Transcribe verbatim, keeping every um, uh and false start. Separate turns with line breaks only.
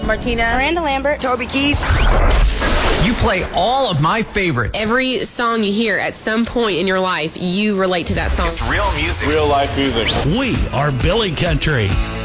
Martinez.
Miranda Lambert.
Toby Keith.
You play all of my favorites.
Every song you hear at some point in your life, you relate to that song.
It's real music.
Real life music.
We are Billy Country.